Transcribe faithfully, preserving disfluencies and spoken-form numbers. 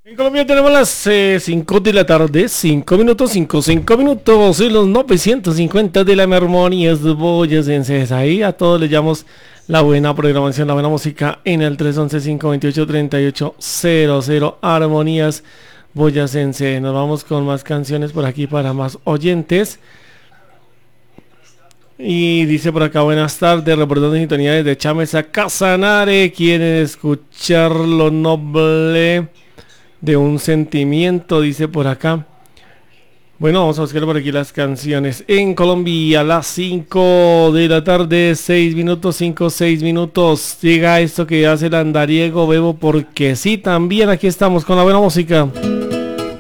En Colombia tenemos las eh, cinco de la tarde, cinco minutos, cinco, cinco minutos, y los novecientos cincuenta de la Armonías Boyacenses. Ahí a todos les llamamos la buena programación, la buena música en el tres once, cinco veintiocho, treinta y ocho cero cero, Armonías Boyacense. Nos vamos con más canciones por aquí para más oyentes. Y dice por acá, buenas tardes, reportando sintonía desde Chamesa, Casanare. Quieren escuchar lo noble de un sentimiento, dice por acá. Bueno, vamos a buscar por aquí las canciones. En Colombia, a las cinco de la tarde, seis minutos, cinco, seis minutos. Llega esto que hace el andariego, bebo porque sí, también aquí estamos con la buena música.